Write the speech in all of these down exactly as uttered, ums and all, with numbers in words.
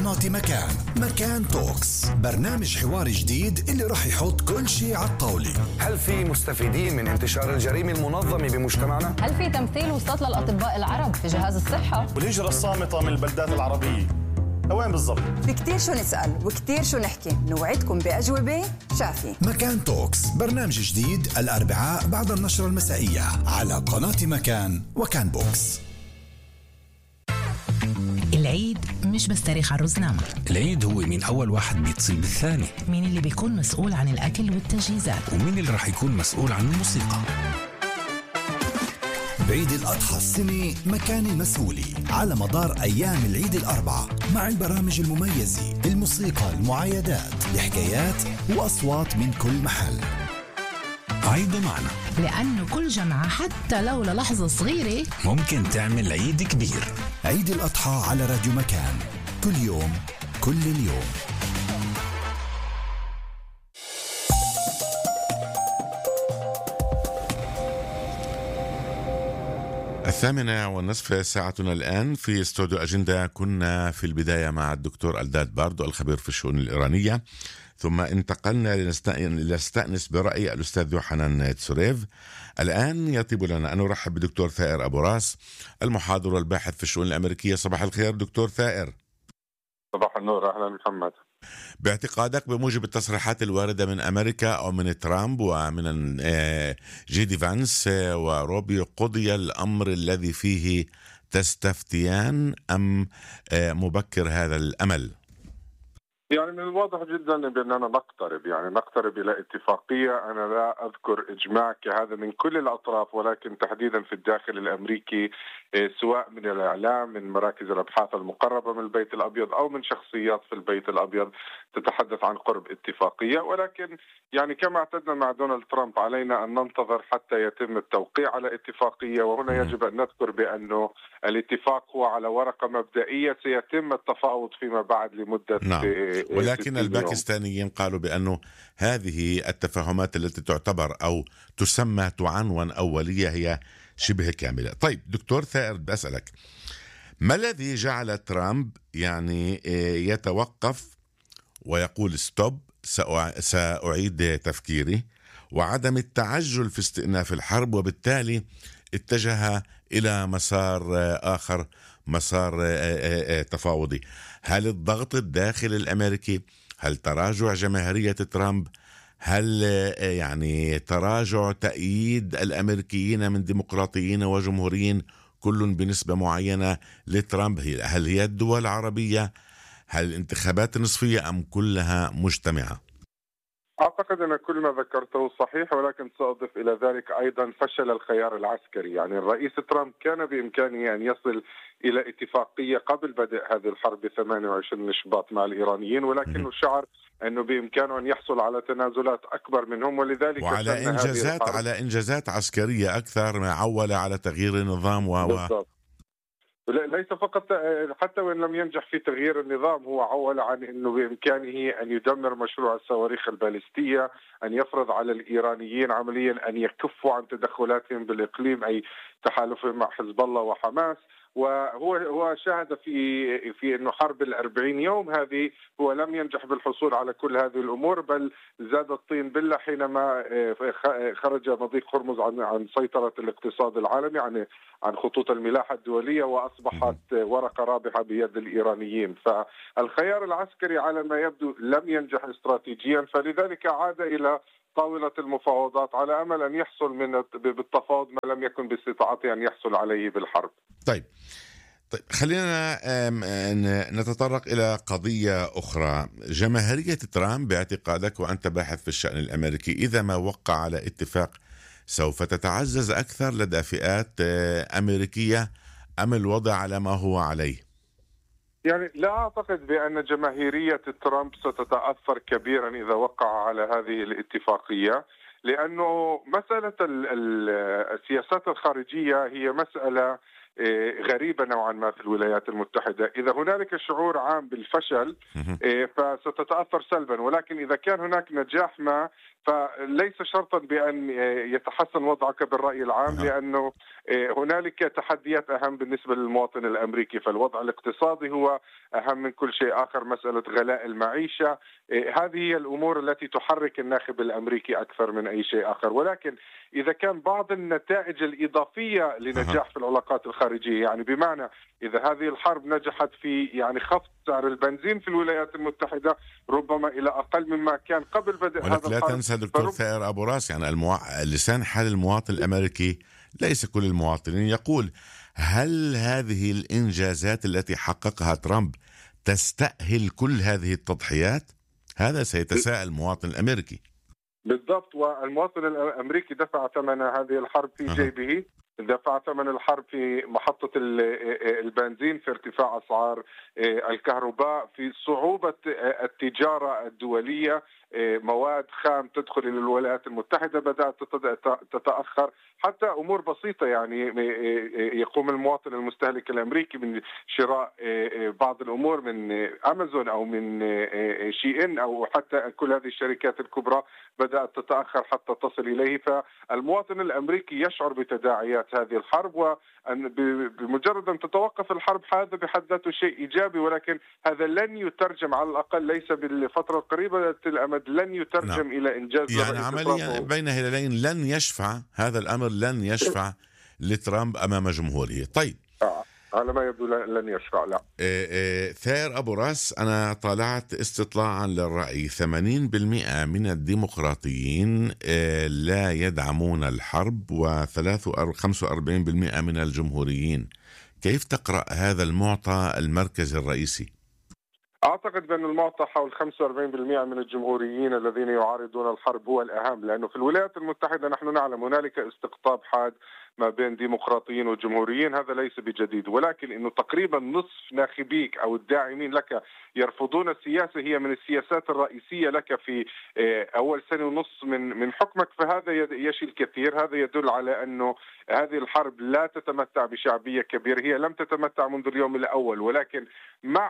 قناة مكان. مكان توكس، برنامج حواري جديد اللي راح يحط كل شيء على الطاولة. هل في مستفيدين من انتشار الجريمة المنظمة بمجتمعنا؟ هل في تمثيل وصلت للأطباء العرب في جهاز الصحة؟ والهجرة الصامتة من البلدات العربية وين بالضبط؟ في كتير شو نسأل وكتير شو نحكي، نوعدكم بأجوبة شافية. مكان توكس، برنامج جديد الأربعاء بعد النشرة المسائية على قناة مكان وكان بوكس. العيد مش بس تاريخ عروس نعمة، العيد هو مين أول واحد بيتصل بالثاني، مين اللي بيكون مسؤول عن الأكل والتجهيزات، ومين اللي رح يكون مسؤول عن الموسيقى. بعيد الأضحى السنة مكان المسؤولي على مدار أيام العيد الأربعة مع البرامج المميزة، الموسيقى، المعايدات، الحكايات وأصوات من كل محل. عيدوا معنا، لأنه كل جمعة حتى لو للحظة صغيرة ممكن تعمل عيد كبير. عيد الأضحى على راديو مكان، كل يوم كل اليوم. الثامنة والنصف ساعتنا الآن في استوديو أجندة. كنا في البداية مع الدكتور ألداد باردو الخبير في الشؤون الإيرانية، ثم انتقلنا لنستأنس برأي الأستاذ يوحنان تسوريف. الآن يطيب لنا أن نرحب بدكتور ثائر أبو راس المحاضر والباحث في الشؤون الأمريكية. صباح الخير دكتور ثائر. صباح النور، أهلا محمد. باعتقادك بموجب التصريحات الواردة من أمريكا أو من ترامب ومن جيدي فانس وروبيو، قضي الأمر الذي فيه تستفتيان أم مبكر هذا الأمل؟ يعني من الواضح جدا بأننا نقترب يعني نقترب إلى اتفاقية. أنا لا أذكر إجماع كهذا من كل الأطراف، ولكن تحديدا في الداخل الأمريكي، سواء من الإعلام، من مراكز الأبحاث المقربة من البيت الأبيض أو من شخصيات في البيت الأبيض، تتحدث عن قرب اتفاقية. ولكن يعني كما اعتدنا مع دونالد ترامب علينا أن ننتظر حتى يتم التوقيع على اتفاقية. وهنا يجب أن نذكر بأنه الاتفاق هو على ورقة مبدئية، سيتم التفاوض فيما بعد لمدة نعم. ولكن الباكستانيين قالوا بأنه هذه التفاهمات التي تعتبر أو تسمى تعنون أولية هي شبه كاملة. طيب دكتور ثائر، بسألك ما الذي جعل ترامب يعني يتوقف ويقول ستوب، سأعيد تفكيري، وعدم التعجل في استئناف الحرب، وبالتالي اتجه إلى مسار آخر، مسار تفاوضي؟ هل الضغط الداخلي الأمريكي؟ هل تراجع جماهيرية ترامب؟ هل يعني تراجع تأييد الأمريكيين من ديمقراطيين وجمهوريين كل بنسبة معينة لترامب؟ هل هي الدول العربية؟ هل الانتخابات نصفية أم كلها مجتمعة؟ أعتقد أن كل ما ذكرته صحيح، ولكن سأضيف إلى ذلك أيضا فشل الخيار العسكري. يعني الرئيس ترامب كان بإمكانه أن يصل إلى اتفاقية قبل بدء هذه الحرب ب ثمانية وعشرين شباط مع الإيرانيين، ولكنه شعر أنه بإمكانه أن يحصل على تنازلات أكبر منهم، ولذلك وعلى إنجازات على إنجازات عسكرية أكثر، ما عول على تغيير النظام و بالضبط. ليس فقط، حتى وإن لم ينجح في تغيير النظام، هو عول عن أنه بإمكانه أن يدمر مشروع الصواريخ البالستية، أن يفرض على الإيرانيين عمليا أن يكفوا عن تدخلاتهم بالإقليم، أي تحالفهم مع حزب الله وحماس. وهو هو شاهد في في انه حرب الأربعين يوم هذه هو لم ينجح بالحصول على كل هذه الامور، بل زاد الطين بله حينما خرج مضيق هرمز عن عن سيطره الاقتصاد العالمي، عن عن خطوط الملاحه الدوليه، واصبحت ورقه رابحه بيد الايرانيين. فالخيار العسكري على ما يبدو لم ينجح استراتيجيا، فلذلك عاد الى طاولة المفاوضات على أمل أن يحصل من بالتفاوض ما لم يكن باستطاعته أن يحصل عليه بالحرب. طيب طيب خلينا نتطرق إلى قضية أخرى. جماهيرية ترامب باعتقادك، وأنت باحث في الشأن الأمريكي، إذا ما وقع على اتفاق سوف تتعزز أكثر لدى فئات أمريكية أم الوضع على ما هو عليه؟ يعني لا أعتقد بأن جماهيرية ترامب ستتأثر كبيرا إذا وقع على هذه الاتفاقية، لأنه مسألة السياسات الخارجية هي مسألة غريبة نوعا ما في الولايات المتحدة. إذا هنالك شعور عام بالفشل فستتأثر سلبا، ولكن إذا كان هناك نجاح ما فليس شرطا بأن يتحسن وضعك بالرأي العام، لأنه هنالك تحديات أهم بالنسبة للمواطن الأمريكي. فالوضع الاقتصادي هو أهم من كل شيء آخر، مسألة غلاء المعيشة، هذه هي الأمور التي تحرك الناخب الأمريكي أكثر من أي شيء آخر. ولكن إذا كان بعض النتائج الإضافية لنجاح في العلاقات الخارجية، يعني بمعنى إذا هذه الحرب نجحت في يعني خفض سعر البنزين في الولايات المتحدة ربما إلى أقل مما كان قبل بدء هذا الحرب. لا تنسى دكتور ثائر أبو راس، يعني المو... لسان حال المواطن الأمريكي ليس كل المواطنين يقول هل هذه الإنجازات التي حققها ترامب تستأهل كل هذه التضحيات؟ هذا سيتساءل المواطن الأمريكي. بالضبط، والمواطن الأمريكي دفع ثمن هذه الحرب في جيبه، دفع ثمن الحرب في محطة البنزين، في ارتفاع أسعار الكهرباء، في صعوبة التجارة الدولية، مواد خام تدخل إلى الولايات المتحدة بدأت تتأخر، حتى أمور بسيطة يعني يقوم المواطن المستهلك الأمريكي من شراء بعض الأمور من أمازون أو من شي إن أو حتى كل هذه الشركات الكبرى بدأت تتأخر حتى تصل إليه. فالمواطن الأمريكي يشعر بتداعيات هذه الحرب، وبمجرد أن تتوقف الحرب هذا بحد ذاته شيء إيجابي، ولكن هذا لن يترجم على الأقل ليس بالفترة القريبة الأمد لن يترجم نعم. إلى إنجاز يعني عمليا بين هلالين لن يشفع هذا الأمر، لن يشفع لترامب أمام جمهوره. طيب آه. على ما يبدو لن يشفع. لا إيه إيه ثائر أبو راس، أنا طالعت استطلاعا للرأي ثمانين بالمئة من الديمقراطيين إيه لا يدعمون الحرب، وخمسة وأربعين بالمئة من الجمهوريين. كيف تقرأ هذا المعطى المركزي الرئيسي؟ أعتقد بأن المعطى حول خمسة وأربعين بالمئة من الجمهوريين الذين يعارضون الحرب هو الأهم، لأنه في الولايات المتحدة نحن نعلم هنالك استقطاب حاد ما بين ديمقراطيين وجمهوريين، هذا ليس بجديد، ولكن إنه تقريبا نصف ناخبيك أو الداعمين لك يرفضون السياسة هي من السياسات الرئيسية لك في أول سنة ونص من من حكمك، فهذا يشي الكثير. هذا يدل على أنه هذه الحرب لا تتمتع بشعبية كبيرة، هي لم تتمتع منذ اليوم الأول، ولكن مع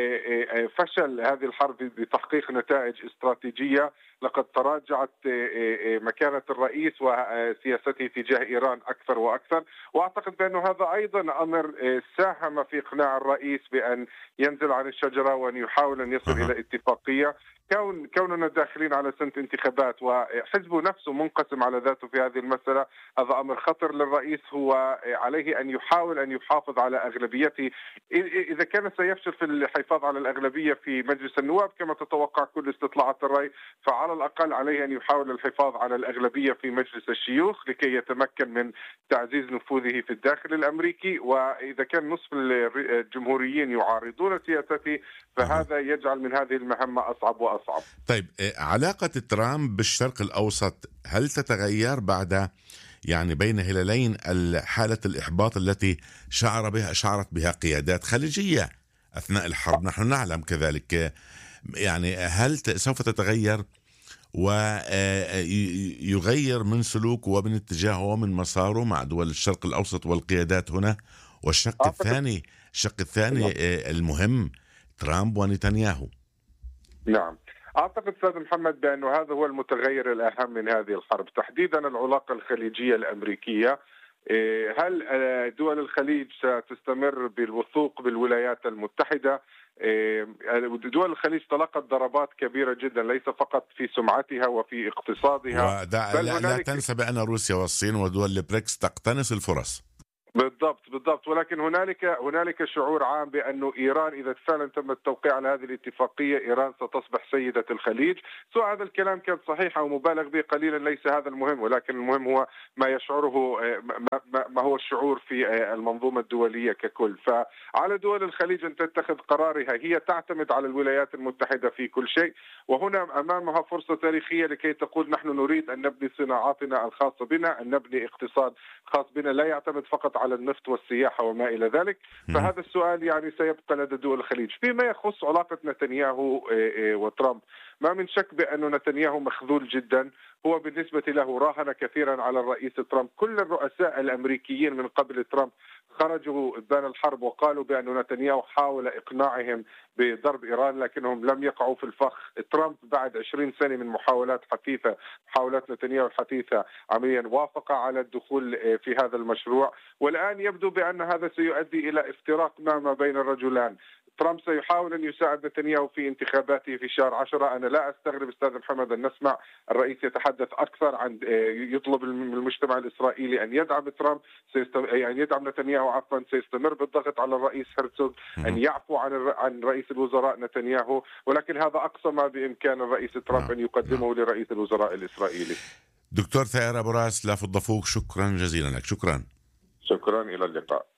فشل هذه الحرب بتحقيق نتائج استراتيجية لقد تراجعت مكانة الرئيس وسياسته تجاه إيران أكثر وأكثر. وأعتقد بأنه هذا أيضا أمر ساهم في إقناع الرئيس بأن ينزل عن الشجرة وأن يحاول أن يصل إلى اتفاقية. كون كوننا داخلين على سنة انتخابات وحزبه نفسه منقسم على ذاته في هذه المسألة، هذا أمر خطر للرئيس. هو عليه أن يحاول أن يحافظ على أغلبيته، إذا كان سيفشل في الحفاظ على الأغلبية في مجلس النواب كما تتوقع كل استطلاعات الرأي، فعلى الأقل عليه أن يحاول الحفاظ على الأغلبية في مجلس الشيوخ لكي يتمكن من تعزيز نفوذه في الداخل الأمريكي. وإذا كان نصف الجمهوريين يعارضون سياسته فهذا يجعل من هذه المهمة أصعب وأصعب. طيب علاقة ترامب بالشرق الأوسط هل تتغير بعد يعني بين هلالين حالة الإحباط التي شعر بها شعرت بها قيادات خليجية أثناء الحرب؟ نحن نعلم كذلك، يعني هل سوف تتغير ويغير من سلوكه ومن اتجاهه ومن مساره مع دول الشرق الأوسط والقيادات هنا؟ والشق الثاني الشق الثاني المهم ترامب ونتنياهو. نعم، أعتقد أستاذ محمد بأنه هذا هو المتغير الأهم من هذه الحرب، تحديدا العلاقة الخليجية الأمريكية. هل دول الخليج ستستمر بالوثوق بالولايات المتحدة؟ دول الخليج تلقت ضربات كبيرة جدا، ليس فقط في سمعتها وفي اقتصادها. لا, لا تنسى بأن روسيا والصين ودول البريكس تقتنص الفرص. بالضبط بالضبط، ولكن هنالك هنالك شعور عام بأنه إيران إذا فعلا تم التوقيع على هذه الاتفاقية إيران ستصبح سيدة الخليج. سواء هذا الكلام كان صحيح أو مبالغ به قليلا ليس هذا المهم، ولكن المهم هو ما يشعره ما هو الشعور في المنظومة الدولية ككل. فعلى دول الخليج أن تتخذ قرارها، هي تعتمد على الولايات المتحدة في كل شيء، وهنا أمامها فرصة تاريخية لكي تقول نحن نريد أن نبني صناعاتنا الخاصة بنا، أن نبني اقتصاد خاص بنا لا يعتمد فقط على النفط والسياحة وما إلى ذلك. فهذا السؤال يعني سيبقى لدى دول الخليج. فيما يخص علاقة نتنياهو وترامب، ما من شك بأن نتنياهو مخذول جدا. هو بالنسبة له راهن كثيرا على الرئيس ترامب. كل الرؤساء الأمريكيين من قبل ترامب خرجوا إبان الحرب وقالوا بأن نتنياهو حاول إقناعهم بضرب إيران لكنهم لم يقعوا في الفخ. ترامب بعد عشرين سنة من محاولات حثيثة محاولات نتنياهو الحثيثة عمليا وافق على الدخول في هذا المشروع، والآن يبدو بأن هذا سيؤدي إلى افتراق ما ما بين الرجلان. ترامب سيحاول أن يساعد نتنياهو في انتخاباته في شهر عشرة. أنا لا أستغرب أستاذ محمد أن نسمع الرئيس يتحدث أكثر عن يطلب المجتمع الإسرائيلي أن يدعم ترامب يعني يدعم نتنياهو عفوا سيستمر بالضغط على الرئيس هرتزوغ أن يعفو عن عن رئيس الوزراء نتنياهو، ولكن هذا أقصى ما بإمكان الرئيس ترامب أن يقدمه لرئيس الوزراء الإسرائيلي. دكتور ثائر أبو راس لا فضفوك، شكرا جزيلا لك. شكرا شكرا إلى اللقاء.